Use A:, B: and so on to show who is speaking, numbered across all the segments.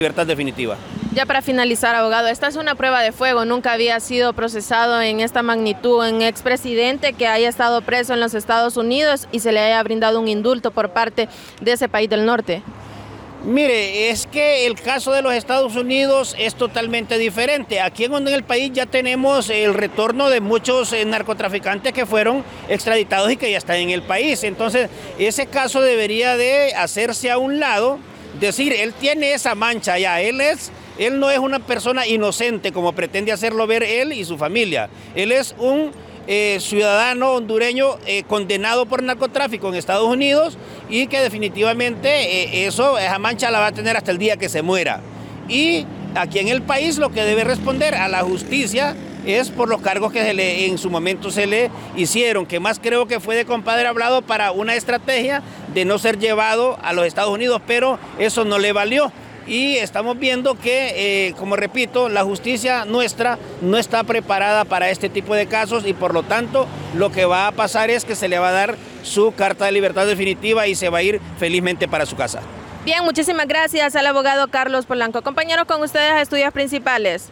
A: libertad definitiva.
B: Ya para finalizar, abogado, esta es una prueba de fuego, nunca había sido procesado en esta magnitud un expresidente que haya estado preso en los Estados Unidos y se le haya brindado un indulto por parte de ese país del norte.
A: Mire, es que el caso de los Estados Unidos es totalmente diferente. Aquí en el país ya tenemos el retorno de muchos narcotraficantes que fueron extraditados y que ya están en el país. Entonces, ese caso debería de hacerse a un lado, decir, él tiene esa mancha ya, él no es una persona inocente como pretende hacerlo ver él y su familia. Él es un ciudadano hondureño condenado por narcotráfico en Estados Unidos y que definitivamente esa mancha la va a tener hasta el día que se muera. Y aquí en el país lo que debe responder a la justicia es por los cargos que en su momento se le hicieron, que más creo que fue de compadre hablado para una estrategia de no ser llevado a los Estados Unidos, pero eso no le valió. Y estamos viendo que, como repito, la justicia nuestra no está preparada para este tipo de casos y por lo tanto lo que va a pasar es que se le va a dar su carta de libertad definitiva y se va a ir felizmente para su casa.
B: Bien, muchísimas gracias al abogado Carlos Polanco. Compañeros, con ustedes a Estudios Principales.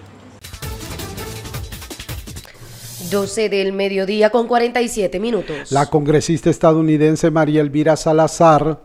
C: 12 del mediodía con 47 minutos.
D: La congresista estadounidense María Elvira Salazar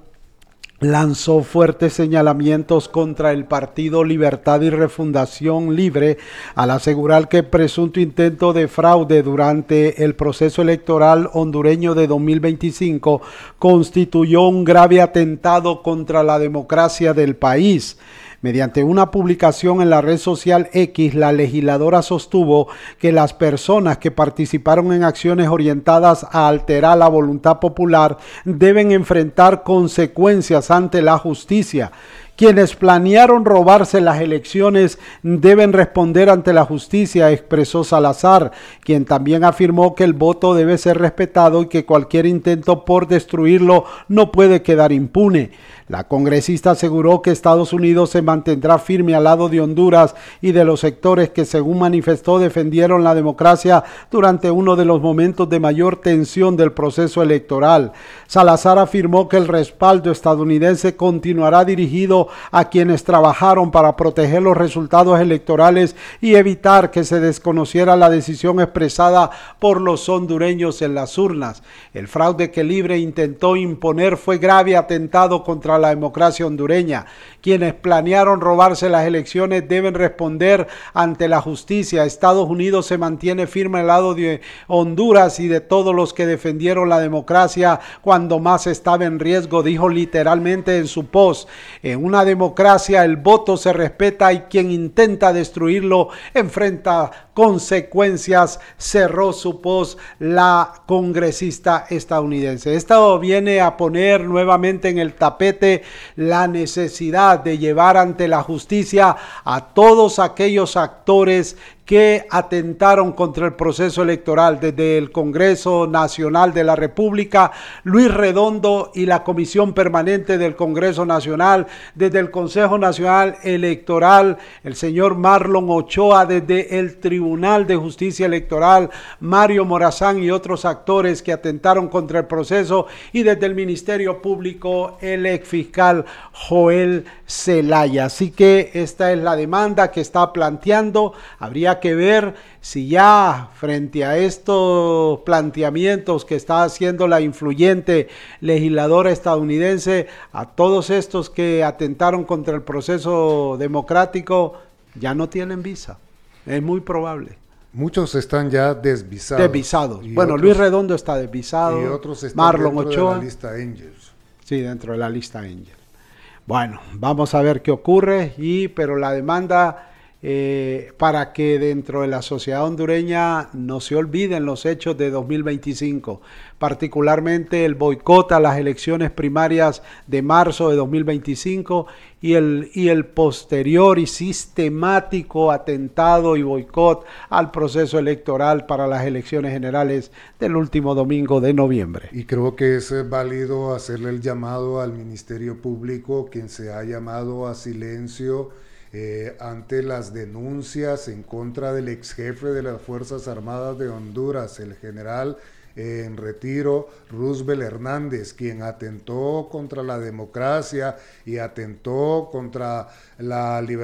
D: lanzó fuertes señalamientos contra el Partido Libertad y Refundación Libre al asegurar que el presunto intento de fraude durante el proceso electoral hondureño de 2025 constituyó un grave atentado contra la democracia del país. Mediante una publicación en la red social X, la legisladora sostuvo que las personas que participaron en acciones orientadas a alterar la voluntad popular deben enfrentar consecuencias ante la justicia. Quienes planearon robarse las elecciones deben responder ante la justicia, expresó Salazar, quien también afirmó que el voto debe ser respetado y que cualquier intento por destruirlo no puede quedar impune. La congresista aseguró que Estados Unidos se mantendrá firme al lado de Honduras y de los sectores que, según manifestó, defendieron la democracia durante uno de los momentos de mayor tensión del proceso electoral. Salazar afirmó que el respaldo estadounidense continuará dirigido a quienes trabajaron para proteger los resultados electorales y evitar que se desconociera la decisión expresada por los hondureños en las urnas. El fraude que Libre intentó imponer fue grave atentado contra la democracia hondureña. Quienes planearon robarse las elecciones deben responder ante la justicia. Estados Unidos se mantiene firme al lado de Honduras y de todos los que defendieron la democracia cuando más estaba en riesgo, dijo literalmente en su post. En una democracia el voto se respeta y quien intenta destruirlo enfrenta consecuencias, cerró su post la congresista estadounidense. Esto viene a poner nuevamente en el tapete la necesidad de llevar ante la justicia a todos aquellos actores que atentaron contra el proceso electoral, desde el Congreso Nacional de la República, Luis Redondo y la Comisión Permanente del Congreso Nacional, desde el Consejo Nacional Electoral, el señor Marlon Ochoa, desde el Tribunal de Justicia Electoral, Mario Morazán y otros actores que atentaron contra el proceso, y desde el Ministerio Público, el exfiscal Joel Zelaya. Así que esta es la demanda que está planteando. Habría que ver si ya frente a estos planteamientos que está haciendo la influyente legisladora estadounidense, a todos estos que atentaron contra el proceso democrático ya no tienen visa. Es muy probable.
E: Muchos están ya desvisados.
D: Bueno, otros, Luis Redondo está desvisado.
E: Y otros están
D: Marlon
E: dentro
D: Ochoa,
E: de la lista Angels.
D: Sí, dentro de la lista Angel. Bueno, vamos a ver qué ocurre, pero la demanda para que dentro de la sociedad hondureña no se olviden los hechos de 2025, particularmente el boicot a las elecciones primarias de marzo de 2025 y el posterior y sistemático atentado y boicot al proceso electoral para las elecciones generales del último domingo de noviembre.
E: Y creo que es válido hacerle el llamado al Ministerio Público, quien se ha llamado a silencio ante las denuncias en contra del ex jefe de las Fuerzas Armadas de Honduras, el general en retiro, Roosevelt Hernández, quien atentó contra la democracia y atentó contra la libertad